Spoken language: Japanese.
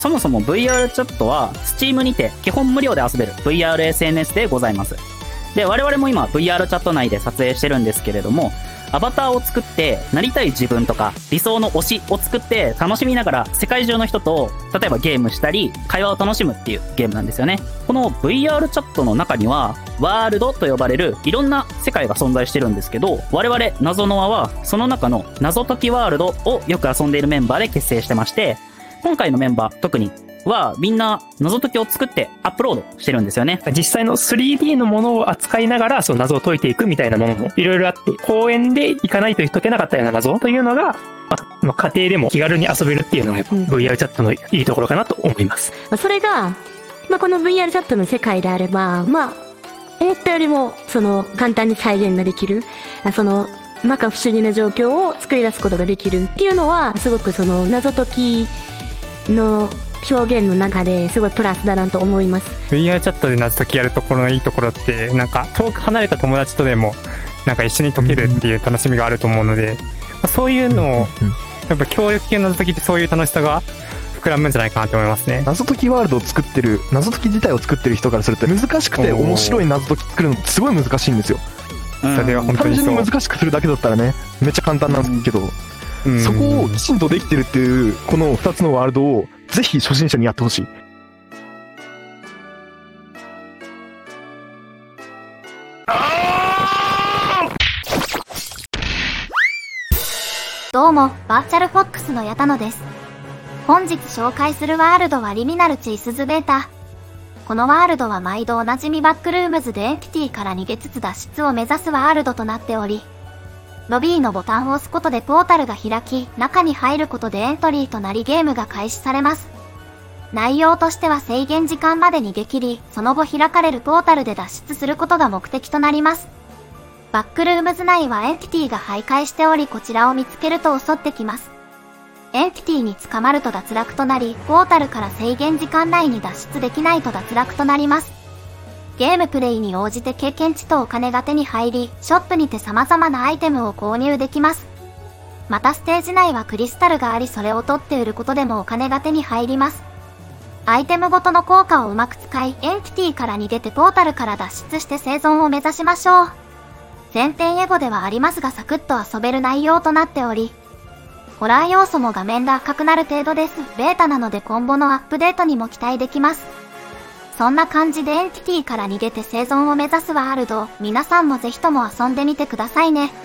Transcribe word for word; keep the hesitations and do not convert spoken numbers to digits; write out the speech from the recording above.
そもそも ブイアール チャットは Steam にて基本無料で遊べる ブイアールエスエヌエス でございます。で、我々も今 ブイアール チャット内で撮影してるんですけれども、アバターを作ってなりたい自分とか理想の推しを作って楽しみながら世界中の人と例えばゲームしたり会話を楽しむっていうゲームなんですよね。この ブイアール チャットの中にはワールドと呼ばれるいろんな世界が存在してるんですけど、我々謎の輪はその中の謎解きワールドをよく遊んでいるメンバーで結成してまして、今回のメンバー特にはみんな謎解きを作ってアップロードしてるんですよね。 実際の スリーディー のものを扱いながらその謎を解いていくみたいなものもいろいろあって、公園で行かないと解けなかったような謎というのが、まあ、家庭でも気軽に遊べるっていうのがやっぱ ブイアール チャットのいいところかなと思います。 それが、まあ、この ブイアール チャットの世界であれば、まあ、思ったよりもその簡単に再現ができる、その摩訶不思議な状況を作り出すことができるっていうのは、すごくその謎解きの表現の中ですごいプラスだなと思います。 ブイアール チャットで謎解きやるところのいいところって、なんか遠く離れた友達とでもなんか一緒に解けるっていう楽しみがあると思うので、そういうのをやっぱ協力系の謎解きってそういう楽しさが膨らむんじゃないかなと思いますね。 謎解きワールドを作ってる、謎解き自体を作ってる人からすると難しくて面白い謎解き作るのってすごい難しいんですよ。 それは本当単にそう。 純に難しくするだけだったらねめっちゃ簡単なんですけど、 うん、 そこをきちんとできてるっていうこのふたつのワールドをぜひ初心者にやってほしい。 どうも、バーチャルフォックスの矢田野です。本日紹介するワールドはリミナルチースズベータ。このワールドは毎度おなじみバックルームズでエンティティから逃げつつ脱出を目指すワールドとなっており、ロビーのボタンを押すことでポータルが開き、中に入ることでエントリーとなりゲームが開始されます。内容としては制限時間まで逃げ切り、その後開かれるポータルで脱出することが目的となります。バックルームズ内はエンティティが徘徊しており、こちらを見つけると襲ってきます。エンティティに捕まると脱落となり、ポータルから制限時間内に脱出できないと脱落となります。ゲームプレイに応じて経験値とお金が手に入り、ショップにて様々なアイテムを購入できます。またステージ内はクリスタルがあり、それを取って売ることでもお金が手に入ります。アイテムごとの効果をうまく使い、エンティティから逃げてポータルから脱出して生存を目指しましょう。前編エゴではありますがサクッと遊べる内容となっており、ホラー要素も画面で赤くなる程度です。ベータなので今後のアップデートにも期待できます。そんな感じでエンティティから逃げて生存を目指すワールド、皆さんもぜひとも遊んでみてくださいね。